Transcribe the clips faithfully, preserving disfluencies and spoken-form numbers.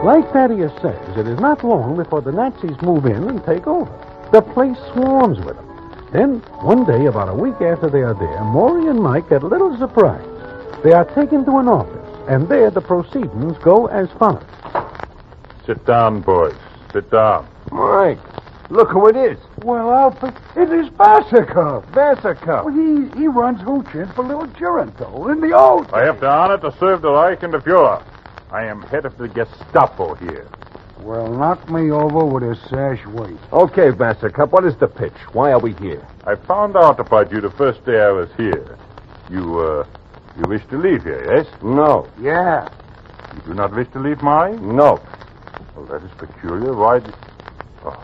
Like Thaddeus says, it is not long before the Nazis move in and take over. The place swarms with them. Then, one day, about a week after they are there, Maury and Mike get a little surprised. They are taken to an office, and there the proceedings go as follows. Sit down, boys. Sit down. Mike, look who it is. Well, Alfred, it is Vasakov. Vasakov. Well, he, he runs Hoochins for Little Giranto in the old days. I have the honor to serve the Reich and the Fuhrer. I am head of the Gestapo here. Well, knock me over with a sash weight. Okay, Vasakov, what is the pitch? Why are we here? I found out about you the first day I was here. You, uh, you wish to leave here, yes? No. Yeah. You do not wish to leave Maury? No. Well, that is peculiar. Why did... Oh.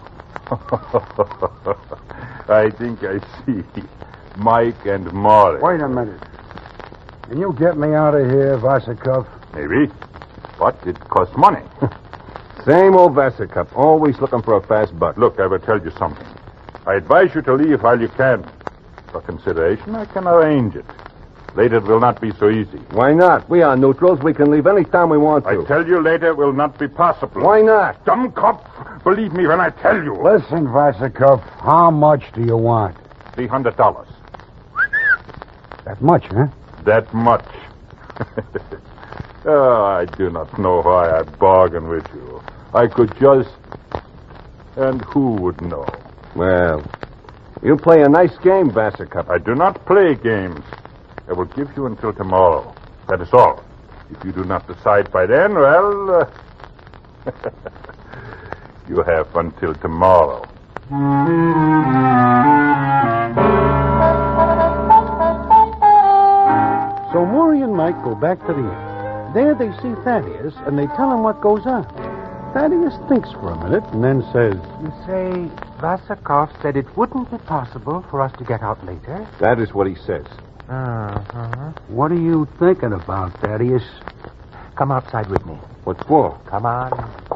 I think I see Mike and Maury. Wait a minute. Can you get me out of here, Vasakov? Maybe. But it costs money. Same old Vasakov, always looking for a fast buck. Look, I will tell you something. I advise you to leave while you can. For consideration, I can arrange it. Later, it will not be so easy. Why not? We are neutrals. We can leave any time we want to. I tell you later, it will not be possible. Why not? Dumb cop. Believe me when I tell you. Listen, Vasakov, how much do you want? Three hundred dollars. That much, huh? That much. Oh, I do not know why I bargain with you. I could just... And who would know? Well, you play a nice game, Vasakov. I do not play games. I will give you until tomorrow. That is all. If you do not decide by then, well... Uh, you have until tomorrow. So Maury and Mike go back to the inn. There they see Thaddeus, and they tell him what goes on. Thaddeus thinks for a minute and then says... You say Vasakov said it wouldn't be possible for us to get out later? That is what he says. Uh-huh. What are you thinking about, Thaddeus? Come outside with me. What for? Come on.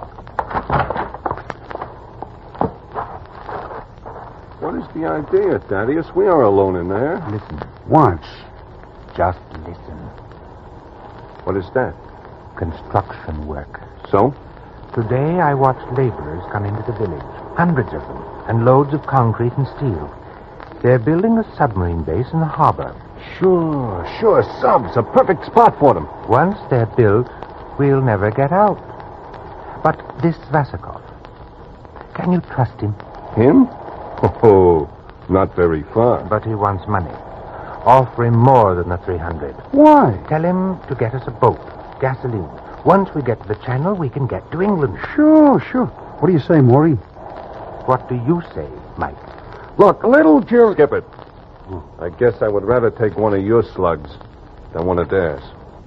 What is the idea, Thaddeus? We are alone in there. Listen. Once. Just listen. What is that? Construction work. So? Today I watched laborers come into the village. Hundreds of them. And loads of concrete and steel. They're building a submarine base in the harbor. Sure, sure. Subs. A perfect spot for them. Once they're built, we'll never get out. But this Vasakov, can you trust him? Him? Oh, not very far. But he wants money. Offer him more than the three hundred. Why? Tell him to get us a boat, gasoline. Once we get to the channel, we can get to England. Sure, sure. What do you say, Maury? What do you say, Mike? Look, Little Giranto... Skip it. I guess I would rather take one of your slugs than one of theirs.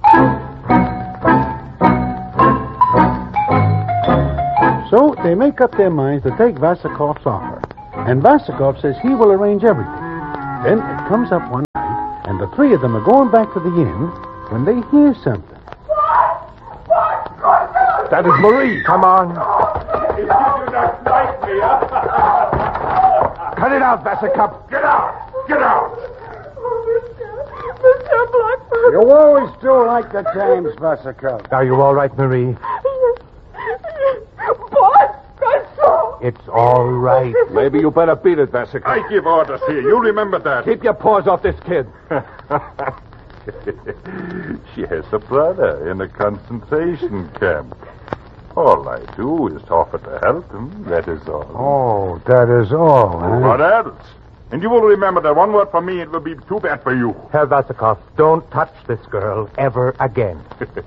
So they make up their minds to take Vasakov's offer. And Vasakov says he will arrange everything. Then it comes up one night, and the three of them are going back to the inn when they hear something. That is Marie. Come on. If you do not like me, huh? Cut it out, Vasakov. Get out! Get out! Mister Blackbird. You always do like the James, Vasakov. Are you all right, Marie? Boss, that's all. It's all right. Maybe you better beat it, Vasakov. I give orders here. You remember that. Keep your paws off this kid. She has a brother in a concentration camp. All I do is offer to help him. That is all. Oh, that is all, huh? What else? And you will remember that one word from me, it will be too bad for you. Herr Vasakov, don't touch this girl ever again.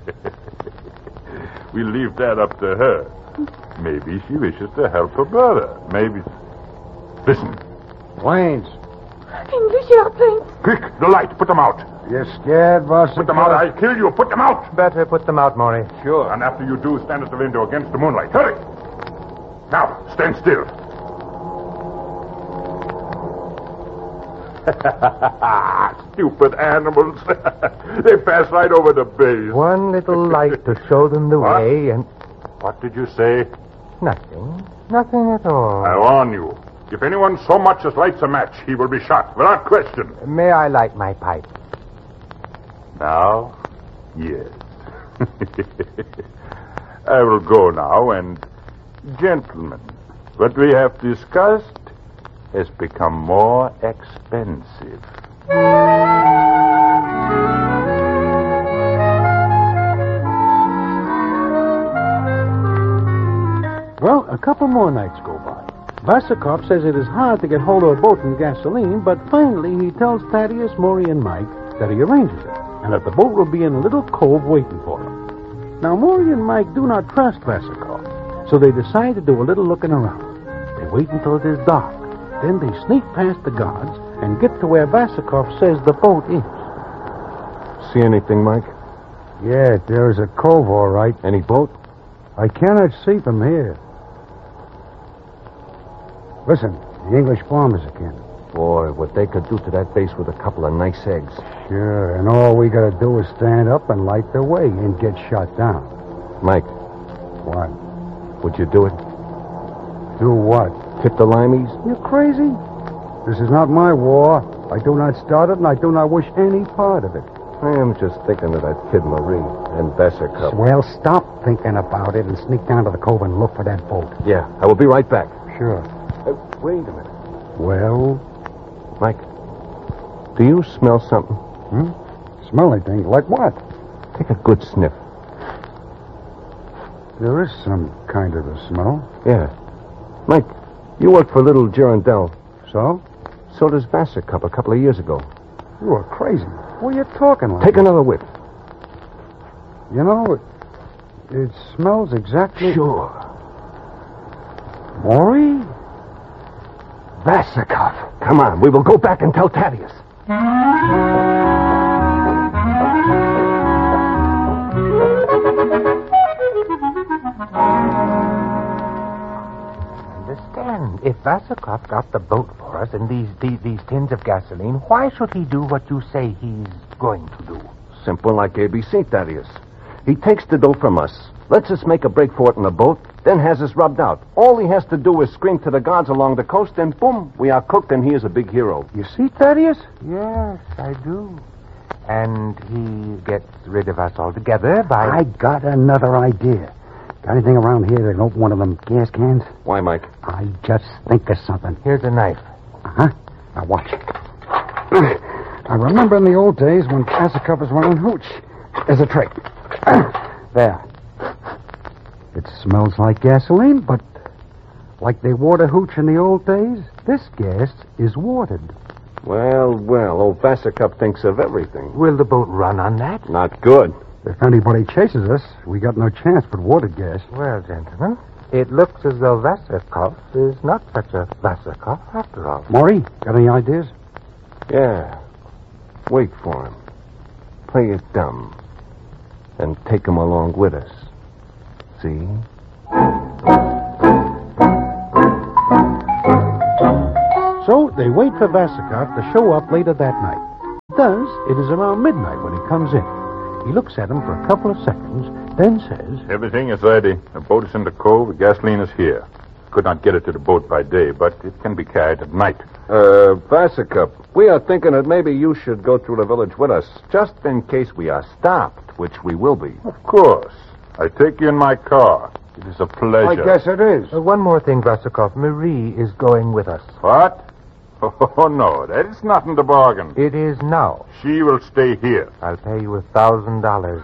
We'll leave that up to her. Maybe she wishes to help her brother. Maybe... Listen. Planes. English airplanes. Quick, the light. Put them out. You scared, Vasakov? Put them out. I'll kill you. Put them out. Better put them out, Maury. Sure. And after you do, stand at the window against the moonlight. Hurry. Now, stand still. Stupid animals. They pass right over the base. One little light to show them the What? way, and What did you say? nothing. Nothing at all. I warn you. If anyone so much as lights a match, he will be shot, without question. May I light my pipe? Now, yes. I will go now, and, gentlemen, what we have discussed has become more expensive. Well, a couple more nights go by. Vasakov says it is hard to get hold of a boat and gasoline, but finally he tells Thaddeus, Maury, and Mike that he arranges it, and that the boat will be in a little cove waiting for them. Now, Maury and Mike do not trust Vasakov, so they decide to do a little looking around. They wait until it is dark. Then they sneak past the guards and get to where Vasakov says the boat is. See anything, Mike? Yeah, there's a cove, all right. Any boat? I cannot see from here. Listen, the English bombers again. Boy, what they could do to that base with a couple of nice eggs. Sure, and all we gotta do is stand up and light the way and get shot down. Mike, What? would you do it? Do what? Tip the limeys? You crazy? This is not my war. I do not start it, and I do not wish any part of it. I am just thinking of that kid Marie and Vasakov. Well, stop thinking about it and sneak down to the cove and look for that boat. Yeah, I will be right back. Sure. Uh, wait a minute. Well, Mike, do you smell something? hmm? Smell anything? Like what? Take a good sniff. There is some kind of a smell. Yeah. Mike, you worked for little Girondel. So? So does Vasakov a couple of years ago. You are crazy. What are you talking like? Take another whiff. You know, it, it smells exactly... Sure. Maury? Vasakov. Come on, we will go back and tell Thaddeus. Understand, if Vasakov got the boat for us and these, these these tins of gasoline, why should he do what you say he's going to do? Simple like A B C, Thaddeus. He takes the dough from us, lets us make a break for it in the boat, then has us rubbed out. All he has to do is scream to the guards along the coast, and boom, we are cooked, and he is a big hero. You see, Thaddeus? Yes, I do. And he gets rid of us altogether by... I got another idea. Got anything around here that can open one of them gas cans? Why, Mike? I just think of something. Here's a knife. Uh-huh. Now watch. I remember in the old days when Vasakov was running hooch. There's a trick. There. It smells like gasoline, but like they water hooch in the old days, this gas is watered. Well, well, old Vasakov thinks of everything. Will the boat run on that? Not good. If anybody chases us, we got no chance but watered gas. Well, gentlemen, it looks as though Vasakov is not such a Vasakov after all. Maury, got any ideas? Yeah. Wait for him. Play it dumb. And take him along with us. See? So they wait for Vasakov to show up later that night. Thus, it is around midnight when he comes in. He looks at him for a couple of seconds, then says... Everything is ready. The boat is in the cove. The gasoline is here. Could not get it to the boat by day, but it can be carried at night. Uh, Vasakov, we are thinking that maybe you should go through the village with us, just in case we are stopped, which we will be. Of course. I take you in my car. It is a pleasure. I guess it is. Uh, one more thing, Vasakov. Marie is going with us. What? Oh, no, that is not in the bargain. It is now. She will stay here. I'll pay you a thousand dollars.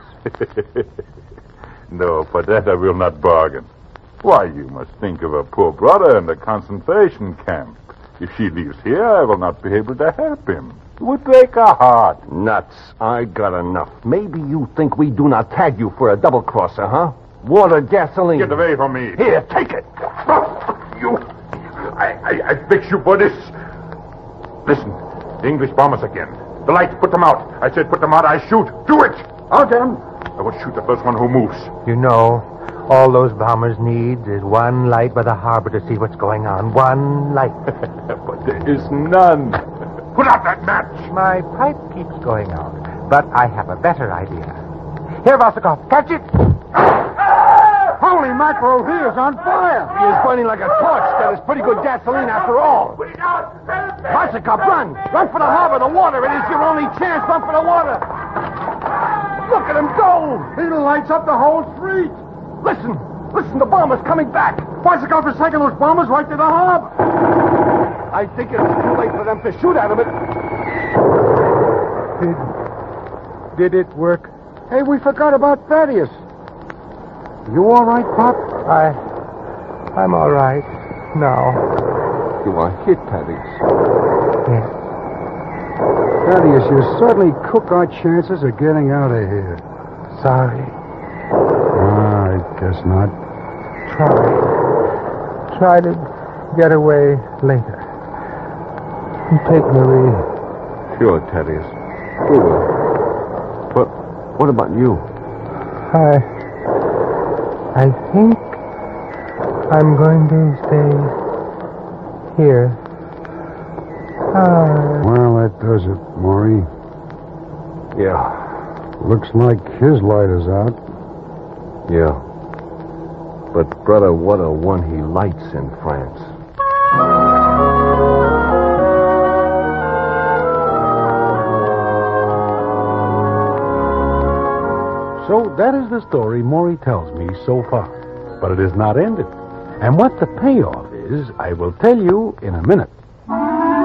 No, for that I will not bargain. Why, you must think of a poor brother in the concentration camp. If she leaves here, I will not be able to help him. It would break her heart. Nuts. I got enough. Maybe you think we do not tag you for a double-crosser, huh? Water, gasoline. Get away from me. Here, take it. You. I, I, I fix you for this. Listen, the English bombers again. The lights, put them out. I said put them out, I shoot. Do it. I'll get him. I will shoot the first one who moves. You know, all those bombers need is one light by the harbor to see what's going on. One light. But there is none. Put out that match. My pipe keeps going out, but I have a better idea. Here, Vasakov, catch it. Holy mackerel, he is on fire. He is burning like a torch. That is pretty good gasoline after all. Put it out. Help me. Vasakov, run. Run for the harbor, the water. It is your only chance. Run for the water. Look at him go. He lights up the whole street. Listen! Listen, the bomber's coming back! Why's the government taking those bombers right to the harbor? I think it's too late for them to shoot at him. It... Did, did it work? Hey, we forgot about Thaddeus. You all right, Pop? I... I'm all right now. You are hit, Thaddeus. Yes. Thaddeus, you certainly cook our chances of getting out of here. Sorry. Ah, I guess not. Try. Try to get away later. Take Marie. Sure, Thaddeus. We will. But what about you? I... I think I'm going to stay here. Ah. Well, that does it, Maury. Yeah. Looks like his light is out. Yeah. But, brother, what a one he lights in France. So that is the story Maury tells me so far. But it is not ended. And what the payoff is, I will tell you in a minute.